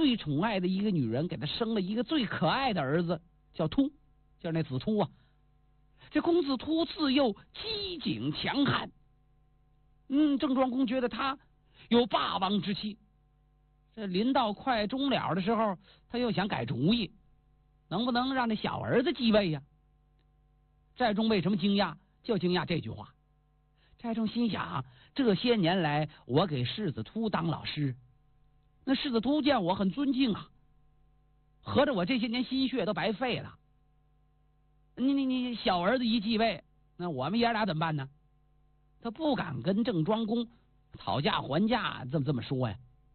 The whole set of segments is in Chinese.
最宠爱的一个女人给他生了一个最可爱的儿子，叫突，叫那子突啊。这公子突自幼机警强悍，郑庄公觉得他有霸王之气。这临到快终了的时候，他又想改主意，能不能让那小儿子继位呀？寨众为什么惊讶？就惊讶这句话。寨众心想，这些年来我给世子突当老师，那世子突见我很尊敬啊，合着我这些年心血都白费了。你小儿子一继位，那我们爷俩怎么办呢？他不敢跟郑庄公讨价还价，这么说呀。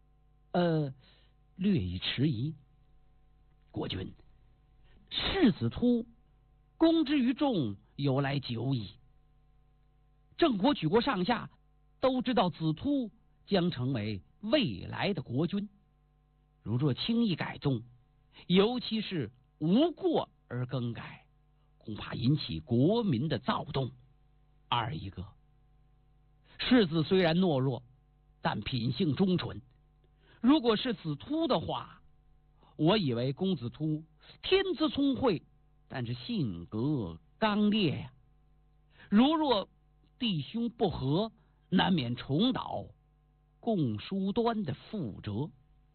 略一迟疑。国君，世子突公之于众，由来久矣。郑国举国上下都知道子突将成为未来的国君，如若轻易改动，尤其是无过而更改，恐怕引起国民的躁动。二一个，世子虽然懦弱，但品性忠纯。如果是子突的话，我以为公子突天资聪慧，但是性格刚烈呀。如若弟兄不和，难免重蹈共叔端的覆辙。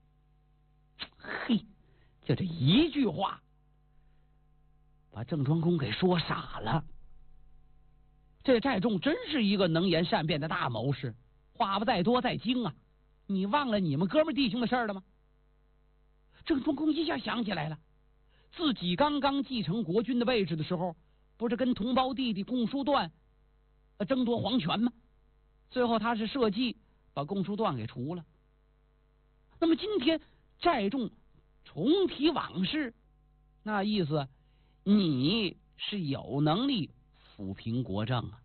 嘿，就这一句话，把郑庄公给说傻了。这寨众真是一个能言善辩的大谋士，话不在多在精啊！你忘了你们哥们弟兄的事了吗？郑庄公一下想起来了，自己刚刚继承国君的位置的时候，不是跟同胞弟弟共叔段争夺皇权吗？最后他是设计把共叔段给除了。那么今天寨众重提往事，那意思你是有能力抚平国政啊。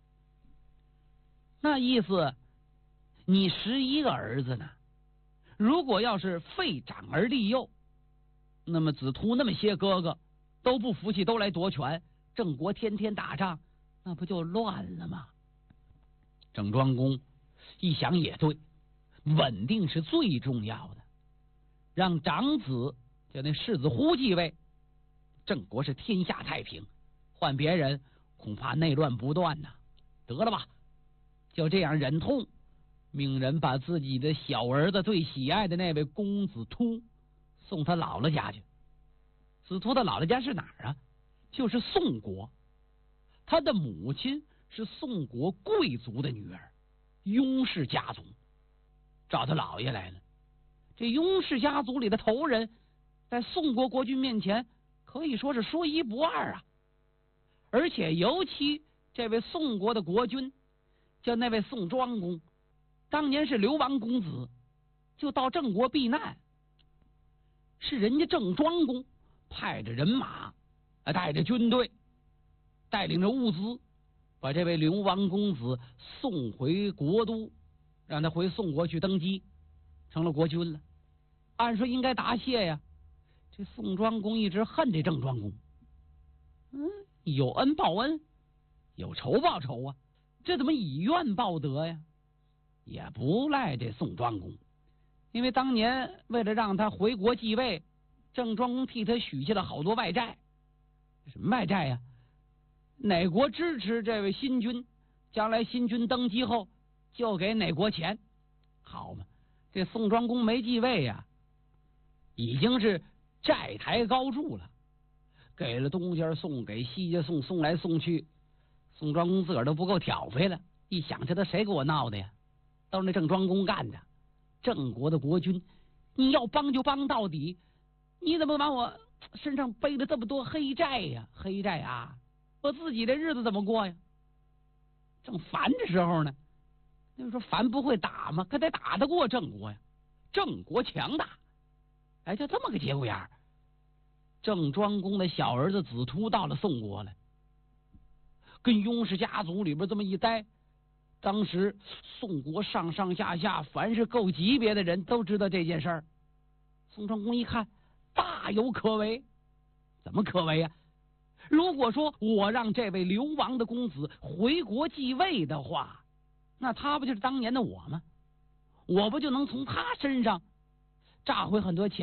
那意思你11个儿子呢，如果要是废长而立幼，那么子突那么些哥哥都不服气，都来夺权，郑国天天打仗，那不就乱了吗？郑庄公一想也对，稳定是最重要的，让长子就那世子忽继位，郑国是天下太平，换别人恐怕内乱不断呐。得了吧，就这样忍痛命人把自己的小儿子最喜爱的那位公子突送他姥姥家去。子突的姥姥家是哪儿啊？就是宋国，他的母亲是宋国贵族的女儿，雍氏家族，找他姥爷来了。这雍氏家族里的头人，在宋国国君面前可以说是说一不二啊。而且尤其这位宋国的国君叫那位宋庄公，当年是流亡公子，就到郑国避难，是人家郑庄公派着人马，带着军队，带领着物资，把这位流亡公子送回国都，让他回宋国去登基，成了国君了。按说应该答谢呀，这宋庄公一直恨这郑庄公，有恩报恩，有仇报仇啊，这怎么以怨报德呀？也不赖这宋庄公，因为当年为了让他回国继位，郑庄公替他许下了好多外债。什么外债呀？哪国支持这位新君，将来新君登基后就给哪国钱，好嘛？这宋庄公没继位呀，已经是债台高筑了，给了东家送，给西家送，送来送去，宋庄公自个儿都不够挑费了。一想这都谁给我闹的呀？都是那郑庄公干的。郑国的国君，你要帮就帮到底，你怎么把我身上背了这么多黑债呀？黑债啊，我自己的日子怎么过呀？正烦的时候呢，那说烦不会打吗？可得打得过郑国呀，郑国强大。哎，就这么个节骨眼儿，郑庄公的小儿子子突到了宋国了，跟雍氏家族里边这么一待，当时宋国上上下下凡是够级别的人都知道这件事儿。宋庄公一看，大有可为。怎么可为呀？如果说我让这位流亡的公子回国继位的话，那他不就是当年的我吗？我不就能从他身上榨回很多钱？